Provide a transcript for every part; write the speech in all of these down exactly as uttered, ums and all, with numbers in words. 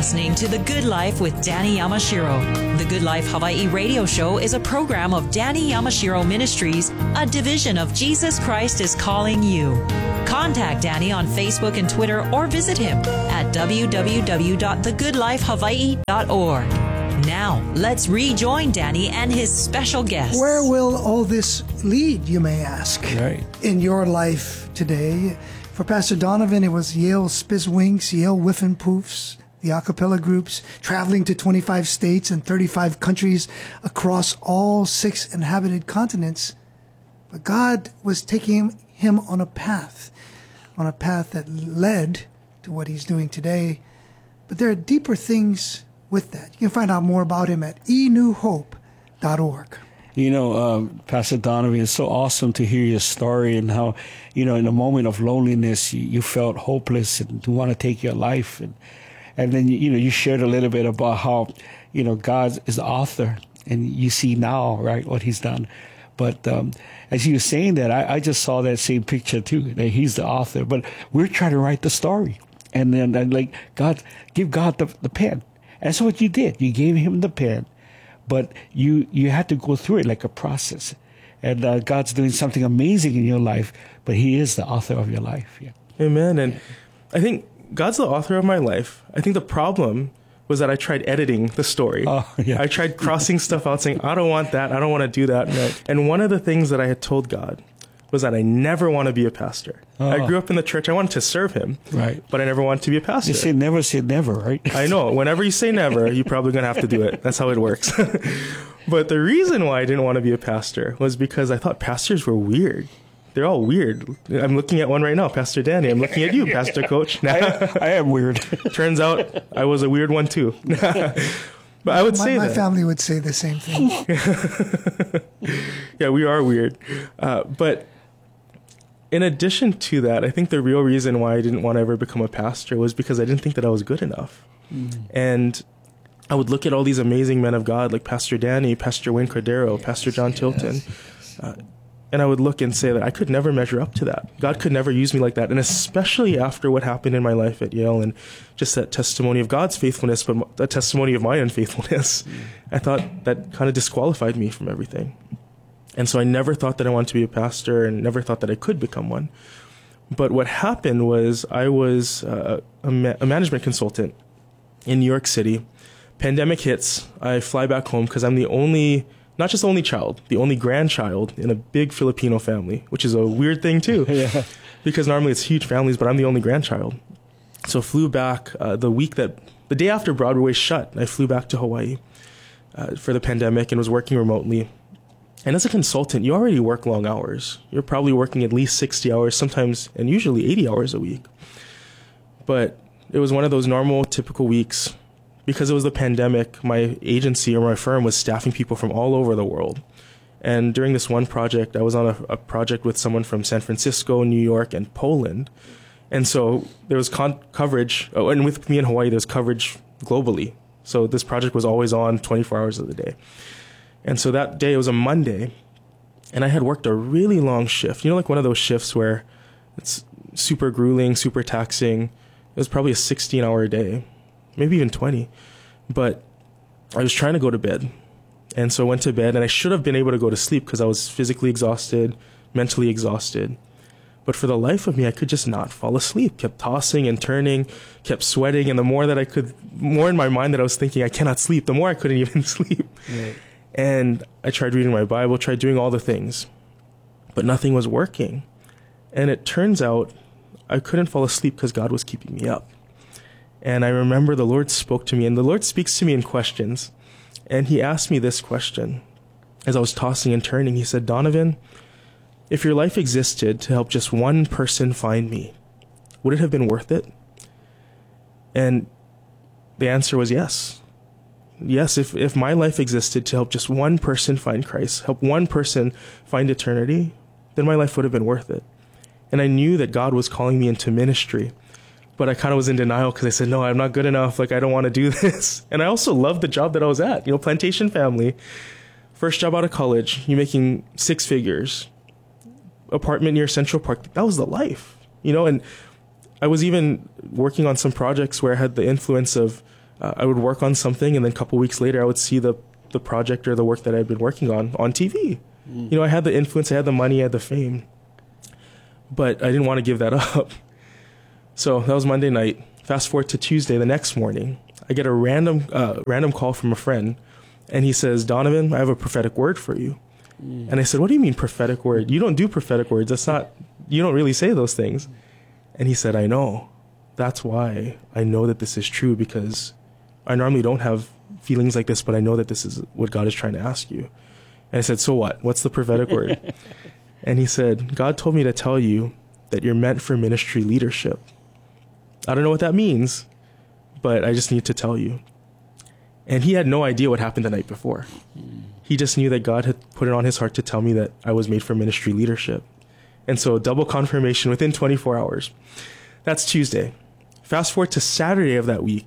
listening to The Good Life with Danny Yamashiro. The Good Life Hawaii radio show is a program of Danny Yamashiro Ministries, a division of Jesus Christ is Calling You. Contact Danny on Facebook and Twitter or visit him at w w w dot the good life hawaii dot org. Now, let's rejoin Danny and his special guests. Where will all this lead, you may ask, right. in your life today? For Pastor Donovan, it was Yale Spizwinks, Yale Whiffenpoofs, the a cappella groups, traveling to twenty-five states and thirty-five countries across all six inhabited continents. But God was taking him on a path, on a path that led to what he's doing today. But there are deeper things with that. You can find out more about him at e new hope dot org. You know, um, Pastor Donovan, it's so awesome to hear your story and how, you know, in a moment of loneliness, you, you felt hopeless and to want to take your life. And, and then, you know, you shared a little bit about how, you know, God is the author and you see now, right, what he's done. But um, as you were saying that, I, I just saw that same picture too, that he's the author. But we're trying to write the story. And then, and like, God, give God the, the pen. That's what you did. You gave him the pen. But you, you had to go through it like a process. And uh, God's doing something amazing in your life, but he is the author of your life. Yeah. Amen. And I think God's the author of my life. I think the problem was that I tried editing the story. Oh, yeah. I tried crossing stuff out, saying, I don't want that. I don't want to do that. Right. And one of the things that I had told God was that I never want to be a pastor. Oh. I grew up in the church. I wanted to serve him, right? But I never wanted to be a pastor. You say never, say never, right? I know. Whenever you say never, you're probably going to have to do it. That's how it works. But the reason why I didn't want to be a pastor was because I thought pastors were weird. They're all weird. I'm looking at one right now, Pastor Danny. I'm looking at you, Pastor Coach. I, I am weird. Turns out I was a weird one too. But I would my, say my that. family would say the same thing. Yeah, we are weird. Uh, but in addition to that, I think the real reason why I didn't want to ever become a pastor was because I didn't think that I was good enough. Mm-hmm. And I would look at all these amazing men of God like Pastor Danny, Pastor Wayne Cordero, yes, Pastor John Tilton. Yes. Uh, and I would look and say that I could never measure up to that. God could never use me like that. And especially after what happened in my life at Yale and just that testimony of God's faithfulness, but a testimony of my unfaithfulness, mm. I thought that kind of disqualified me from everything. And so I never thought that I wanted to be a pastor and never thought that I could become one. But what happened was I was uh, a, ma- a management consultant in New York City. Pandemic hits. I fly back home because I'm the only, not just only child, the only grandchild in a big Filipino family, which is a weird thing too. Yeah. Because normally it's huge families, but I'm the only grandchild. So flew back uh, the week that, the day after Broadway shut, I flew back to Hawaii uh, for the pandemic and was working remotely. And as a consultant, you already work long hours. You're probably working at least sixty hours, sometimes, and usually eighty hours a week. But it was one of those normal, typical weeks. Because it was the pandemic, my agency or my firm was staffing people from all over the world. And during this one project, I was on a, a project with someone from San Francisco, New York, and Poland. And so there was con- coverage, oh, and with me in Hawaii, there's coverage globally. So this project was always on twenty-four hours of the day. And so that day, it was a Monday, and I had worked a really long shift. You know, like one of those shifts where it's super grueling, super taxing. It was probably a sixteen-hour day, maybe even twenty. But I was trying to go to bed. And so I went to bed, and I should have been able to go to sleep because I was physically exhausted, mentally exhausted. But for the life of me, I could just not fall asleep. Kept tossing and turning, kept sweating. And the more that I could, more in my mind that I was thinking, I cannot sleep, the more I couldn't even sleep. Right. And I tried reading my Bible, tried doing all the things, but nothing was working. And it turns out I couldn't fall asleep because God was keeping me up. And I remember the Lord spoke to me, and the Lord speaks to me in questions. And he asked me this question as I was tossing and turning. He said, Donovan, if your life existed to help just one person find me, would it have been worth it? And the answer was yes. Yes, if, if my life existed to help just one person find Christ, help one person find eternity, then my life would have been worth it. And I knew that God was calling me into ministry, but I kind of was in denial because I said, no, I'm not good enough. Like, I don't want to do this. And I also loved the job that I was at, you know, plantation family, first job out of college, you're making six figures, apartment near Central Park. That was the life, you know, and I was even working on some projects where I had the influence of uh, I would work on something, and then a couple weeks later, I would see the the project or the work that I'd been working on on T V. Mm. You know, I had the influence, I had the money, I had the fame, but I didn't want to give that up. So that was Monday night. Fast forward to Tuesday, the next morning, I get a random uh, random call from a friend, and he says, Donovan, I have a prophetic word for you. Mm. And I said, what do you mean prophetic word? You don't do prophetic words. That's not, you don't really say those things. And he said, I know. That's why I know that this is true, because I normally don't have feelings like this, but I know that this is what God is trying to ask you. And I said, so what? What's the prophetic word? And he said, God told me to tell you that you're meant for ministry leadership. I don't know what that means, but I just need to tell you. And he had no idea what happened the night before. He just knew that God had put it on his heart to tell me that I was made for ministry leadership. And so double confirmation within twenty-four hours. That's Tuesday. Fast forward to Saturday of that week.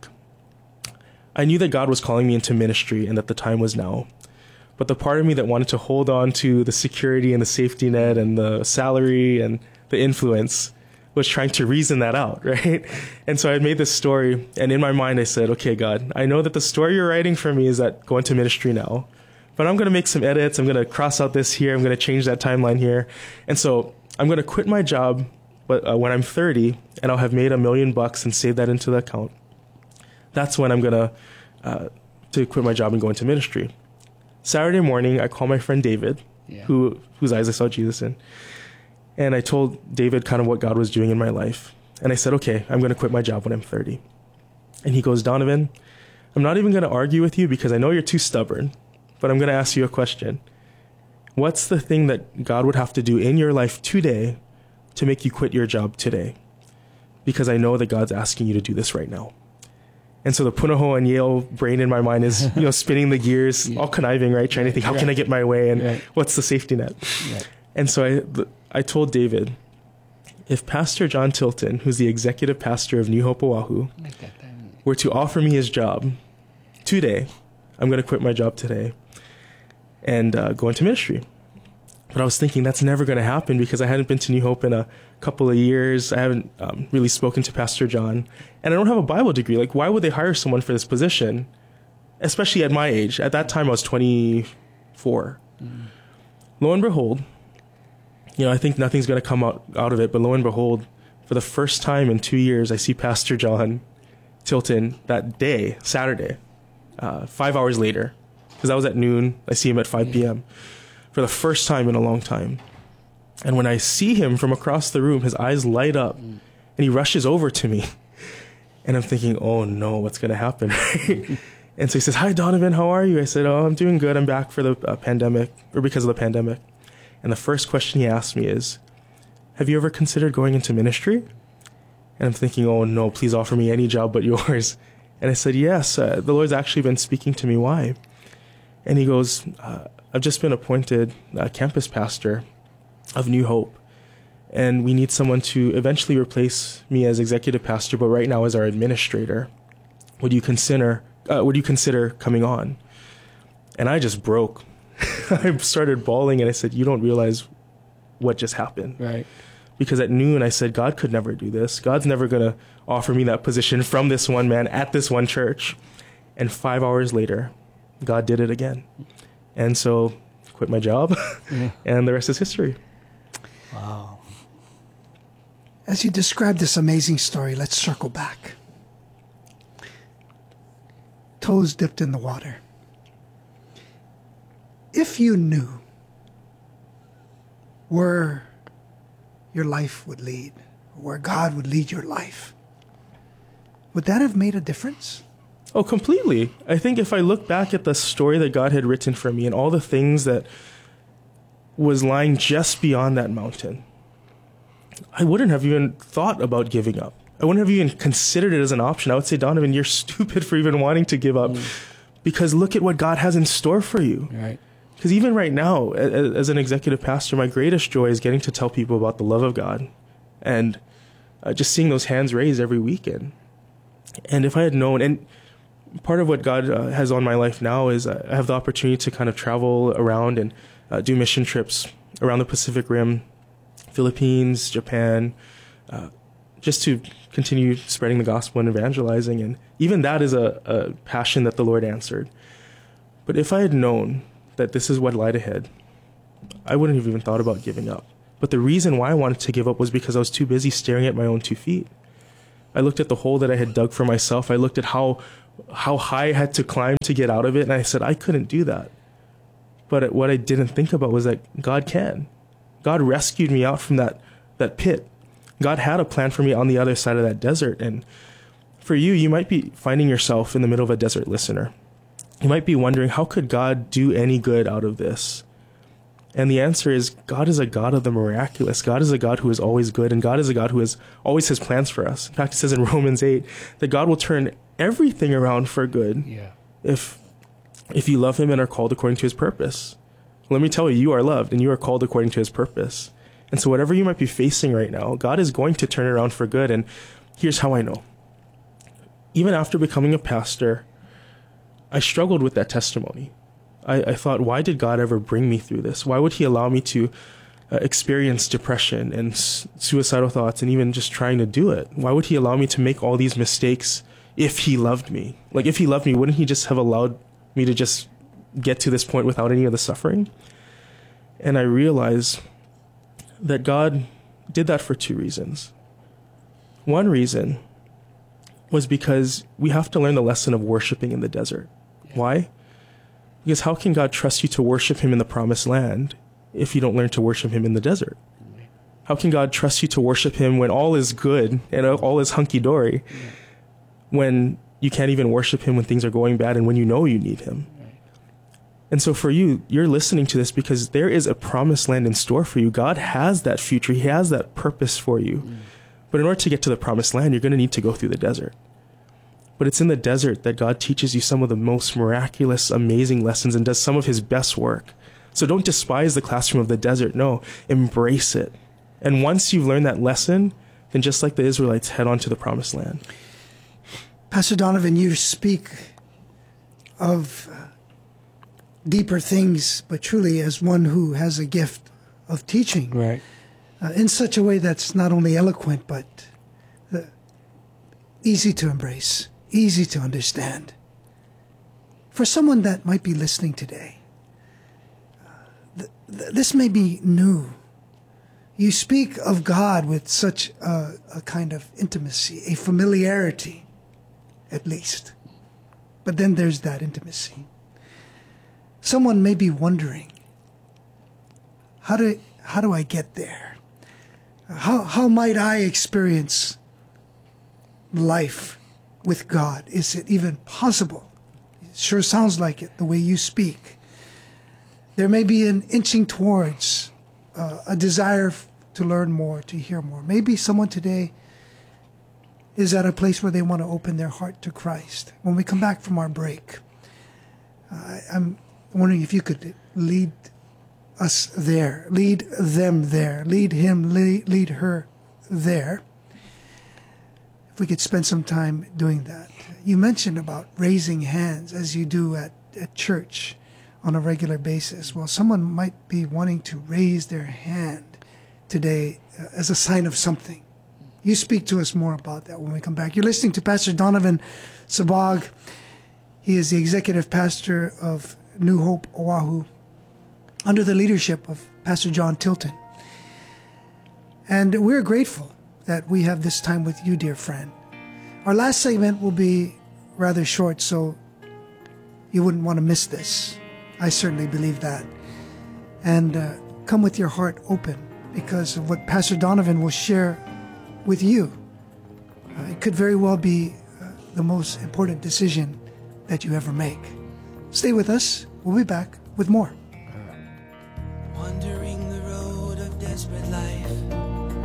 I knew that God was calling me into ministry and that the time was now. But the part of me that wanted to hold on to the security and the safety net and the salary and the influence was trying to reason that out, right? And so I made this story, and in my mind I said, okay, God, I know that the story you're writing for me is that go into ministry now, but I'm going to make some edits. I'm going to cross out this here. I'm going to change that timeline here. And so I'm going to quit my job but uh, when I'm thirty, and I'll have made a million bucks and saved that into the account. That's when I'm going to uh, to quit my job and go into ministry. Saturday morning, I call my friend David, yeah. who whose eyes I saw Jesus in. And I told David kind of what God was doing in my life. And I said, okay, I'm going to quit my job when I'm thirty. And he goes, Donovan, I'm not even going to argue with you because I know you're too stubborn, but I'm going to ask you a question. What's the thing that God would have to do in your life today to make you quit your job today? Because I know that God's asking you to do this right now. And so the Punahou and Yale brain in my mind is, you know, spinning the gears, yeah. all conniving, right? Trying to think, how right. can I get my way? And right. what's the safety net? Right. And so I, I told David, if Pastor John Tilton, who's the executive pastor of New Hope Oahu, were to offer me his job today, I'm going to quit my job today and uh, go into ministry. But I was thinking that's never going to happen because I hadn't been to New Hope in a couple of years. I haven't um, really spoken to Pastor John. And I don't have a Bible degree. Like, why would they hire someone for this position? Especially at my age. At that time, I was twenty-four. Mm. Lo and behold, you know, I think nothing's going to come out, out of it. But lo and behold, for the first time in two years, I see Pastor John Tilton that day, Saturday, uh, five hours later. Because I was at noon. I see him at five p.m. for the first time in a long time. And when I see him from across the room, his eyes light up and he rushes over to me. And I'm thinking, oh no, what's going to happen? And so he says, hi, Donovan, how are you? I said, oh, I'm doing good. I'm back for the uh, pandemic, or because of the pandemic. And the first question he asked me is, have you ever considered going into ministry? And I'm thinking, oh no, please offer me any job but yours. And I said, yes, uh, the Lord's actually been speaking to me. Why? And he goes, uh, I've just been appointed uh, campus pastor of New Hope, and we need someone to eventually replace me as executive pastor, but right now as our administrator. Would you consider, uh, would you consider coming on? And I just broke. I started bawling, and I said, you don't realize what just happened. Right. Because at noon, I said, God could never do this. God's never going to offer me that position from this one man at this one church. And five hours later, God did it again. And so quit my job, yeah. and the rest is history. Wow. As you describe this amazing story, let's circle back. Toes dipped in the water. If you knew where your life would lead, where God would lead your life, would that have made a difference? Oh, completely. I think if I look back at the story that God had written for me and all the things that was lying just beyond that mountain, I wouldn't have even thought about giving up. I wouldn't have even considered it as an option. I would say, Donovan, you're stupid for even wanting to give up, mm. because look at what God has in store for you. Right. Because even right now, as an executive pastor, my greatest joy is getting to tell people about the love of God and uh, just seeing those hands raised every weekend. And if I had known, and part of what God uh, has on my life now is I have the opportunity to kind of travel around and uh, do mission trips around the Pacific Rim, Philippines, Japan, uh, just to continue spreading the gospel and evangelizing. And even that is a, a passion that the Lord answered. But if I had known that this is what lied ahead, I wouldn't have even thought about giving up. But the reason why I wanted to give up was because I was too busy staring at my own two feet. I looked at the hole that I had dug for myself. I looked at how how high I had to climb to get out of it, and I said, I couldn't do that. But what I didn't think about was that God can. God rescued me out from that, that pit. God had a plan for me on the other side of that desert. And for you, you might be finding yourself in the middle of a desert listener. You might be wondering, how could God do any good out of this? And the answer is, God is a God of the miraculous. God is a God who is always good, and God is a God who is always has plans for us. In fact, it says in Romans eight that God will turn everything around for good yeah. if if you love him and are called according to his purpose. Let me tell you, you are loved and you are called according to his purpose. And so whatever you might be facing right now, God is going to turn it around for good. And here's how I know. Even after becoming a pastor, I struggled with that testimony. I, I thought, why did God ever bring me through this? Why would he allow me to uh, experience depression and s- suicidal thoughts and even just trying to do it? Why would he allow me to make all these mistakes if he loved me? Like, if he loved me, wouldn't he just have allowed me to just get to this point without any of the suffering? And I realized that God did that for two reasons. One reason was because we have to learn the lesson of worshiping in the desert. Yeah. Why? Because how can God trust you to worship him in the promised land if you don't learn to worship him in the desert? How can God trust you to worship him when all is good and all is hunky-dory, yeah. when you can't even worship him when things are going bad and when you know you need him? And so for you, you're listening to this because there is a promised land in store for you. God has that future. He has that purpose for you. Mm. But in order to get to the promised land, you're going to need to go through the desert. But it's in the desert that God teaches you some of the most miraculous, amazing lessons and does some of his best work. So don't despise the classroom of the desert. No, embrace it. And once you've learned that lesson, then just like the Israelites, head on to the promised land. Pastor Donovan, you speak of deeper things, but truly as one who has a gift of teaching. Right. Uh, in such a way that's not only eloquent, but uh, easy to embrace, easy to understand. For someone that might be listening today, uh, th- th- this may be new. You speak of God with such a, a kind of intimacy, a familiarity, at least. But then there's that intimacy. Someone may be wondering, how do how do I get there? How how might I experience life with God? Is it even possible? It sure sounds like it, the way you speak. There may be an inching towards uh, a desire to learn more, to hear more. Maybe someone today is at a place where they want to open their heart to Christ. When we come back from our break, uh, I'm wondering if you could lead us there, lead them there, lead him, lead, lead her there. If we could spend some time doing that. You mentioned about raising hands as you do at, at church on a regular basis. Well, someone might be wanting to raise their hand today uh, as a sign of something. You speak to us more about that when we come back. You're listening to Pastor Donovan Sabag. He is the executive pastor of New Hope, Oahu, under the leadership of Pastor John Tilton. And we're grateful that we have this time with you, dear friend. Our last segment will be rather short, so you wouldn't want to miss this. I certainly believe that. And uh, come with your heart open, because of what Pastor Donovan will share with you. Uh, it could very well be uh, the most important decision that you ever make. Stay with us. We'll be back with more.